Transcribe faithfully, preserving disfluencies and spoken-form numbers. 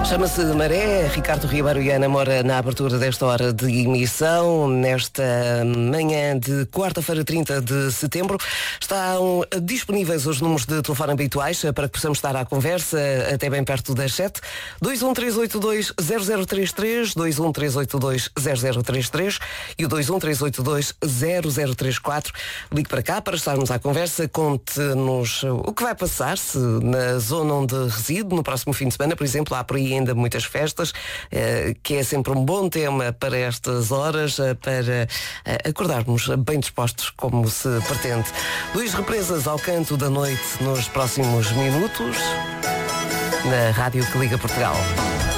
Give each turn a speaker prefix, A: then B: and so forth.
A: Chama-se Maré. Ricardo Ribeiro e Ana Moura na abertura desta hora de emissão, nesta manhã de quarta-feira, trinta de setembro. Estão disponíveis os números de telefone habituais para que possamos estar à conversa até bem perto das sete. dois um três oito dois zero zero três três, dois um três oito dois zero zero três três e o dois um três oito dois zero zero três quatro. Ligue para cá para estarmos à conversa. Conte-nos o que vai passar-se na zona onde reside no próximo fim de semana. Por exemplo, há por aí ainda muitas festas, que é sempre um bom tema para estas horas, para acordarmos bem dispostos, como se pretende. Luís Represas ao canto da noite nos próximos minutos, na Rádio que Liga Portugal.